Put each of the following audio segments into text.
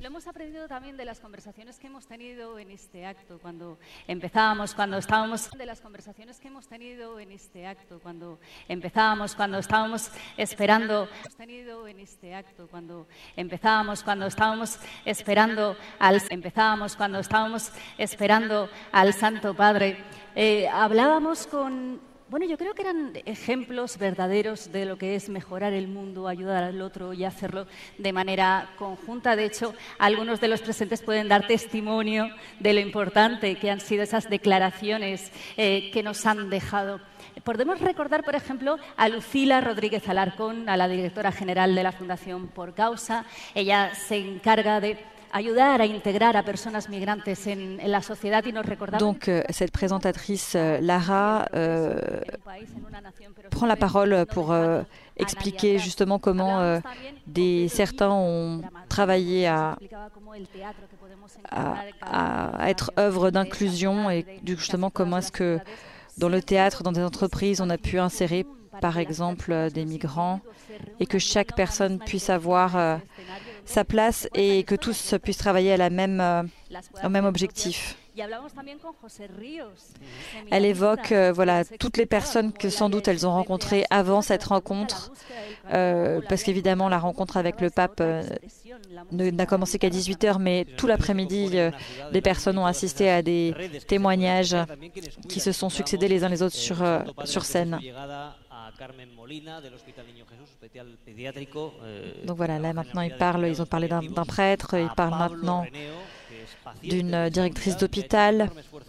Lo hemos aprendido también de las conversaciones que hemos tenido en este acto cuando empezábamos, cuando estábamos esperando al Santo Padre. Hablábamos con... Bueno, yo creo que eran ejemplos verdaderos de lo que es mejorar el mundo, ayudar al otro y hacerlo de manera conjunta. De hecho, algunos de los presentes pueden dar testimonio de lo importante que han sido esas declaraciones que nos han dejado. Podemos recordar, por ejemplo, a Lucila Rodríguez Alarcón, a la directora general de la Fundación Por Causa. Ella se encarga de ayudar a intégrer à personnes migrantes en la société y nos recordaba. Donc cette présentatrice Lara prend la parole pour expliquer justement comment certains ont travaillé à être œuvre d'inclusion et justement comment est-ce que dans le théâtre, dans des entreprises, on a pu insérer par exemple des migrants et que chaque personne puisse avoir sa place et que tous puissent travailler au même objectif. Elle évoque voilà, toutes les personnes que sans doute elles ont rencontrées avant cette rencontre, parce qu'évidemment la rencontre avec le pape n'a commencé qu'à 18h, mais tout l'après-midi, des personnes ont assisté à des témoignages qui se sont succédés les uns les autres sur scène. Donc voilà, là maintenant ils ont parlé d'un prêtre, ils parlent maintenant d'une directrice d'hôpital.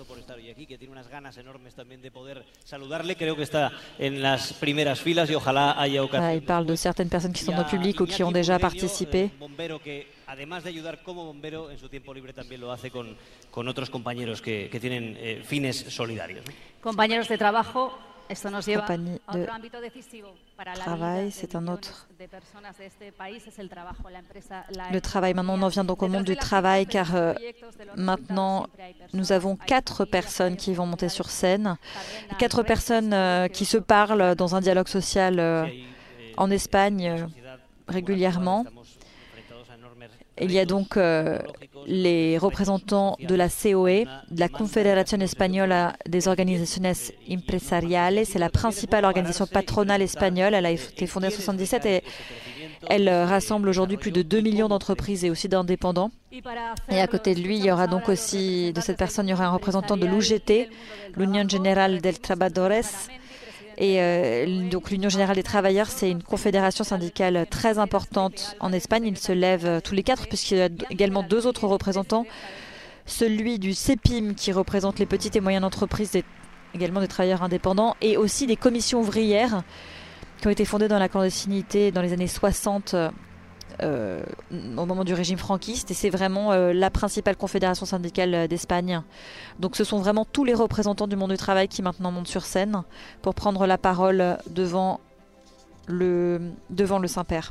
Voilà, ils parlent de certaines personnes qui sont dans le public ou qui ont déjà participé. Además de ayudar como bombero, en su tiempo libre también lo hace con otros compañeros que tienen fines solidarios. Compañeros de trabajo. Esto nos lleva compagnie a otro ámbito decisivo para la travail, vida c'est un autre. de personas de este país, es el trabajo, la empresa, Le travail, maintenant on en vient donc au monde du travail car maintenant nous avons 4 personnes qui vont monter sur scène, 4 personnes qui se parlent dans un dialogue social en Espagne régulièrement. Il y a donc les représentants de la COE, de la Confederación Española des Organizaciones Empresariales. C'est la principale organisation patronale espagnole. Elle a été fondée en 1977 et elle rassemble aujourd'hui plus de 2 millions d'entreprises et aussi d'indépendants. Et à côté de lui, il y aura donc aussi, de cette personne, il y aura un représentant de l'UGT, l'Unión General de Trabajadores. Et donc l'Union Générale des Travailleurs, c'est une confédération syndicale très importante en Espagne. Ils se lèvent tous les 4 puisqu'il y a également 2 autres représentants. Celui du CEPIM qui représente les petites et moyennes entreprises, également des travailleurs indépendants, et aussi des commissions ouvrières qui ont été fondées dans la clandestinité dans les années 60 au moment du régime franquiste, et c'est vraiment la principale confédération syndicale d'Espagne. Donc ce sont vraiment tous les représentants du monde du travail qui maintenant montent sur scène pour prendre la parole devant le Saint-Père.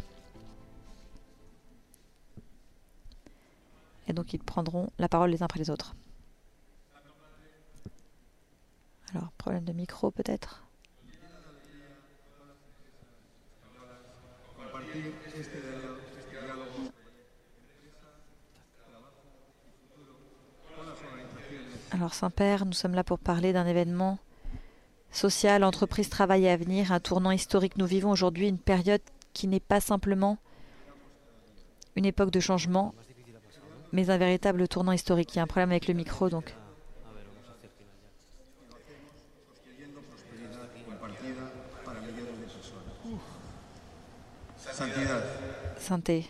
Et donc ils prendront la parole les uns après les autres. Alors, problème de micro peut-être. Alors Saint-Père, nous sommes là pour parler d'un événement social, entreprise, travail et avenir, un tournant historique. Nous vivons aujourd'hui une période qui n'est pas simplement une époque de changement, mais un véritable tournant historique. Il y a un problème avec le micro, donc. Santé.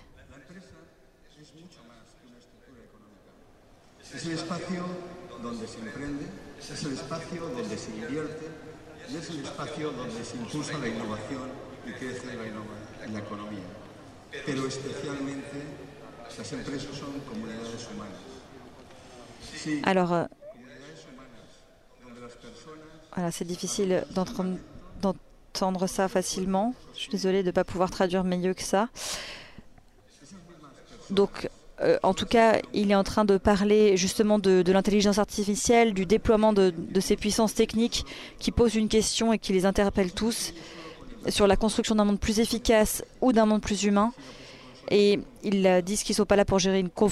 Es el espacio donde se emprende, es el espacio donde se invierte y es el espacio donde se impulsa la innovación y crece la economía. Pero especialmente las empresas son comunidades humanas. Sí, Alors, comunidades humanas donde las personas voilà, c'est difficile d'entendre ça facilement. Je suis désolée de ne pas pouvoir traduire mieux que ça. Donc, en tout cas, il est en train de parler justement de l'intelligence artificielle, du déploiement de ces puissances techniques qui posent une question et qui les interpellent tous sur la construction d'un monde plus efficace ou d'un monde plus humain. Et ils disent qu'ils ne sont pas là pour gérer une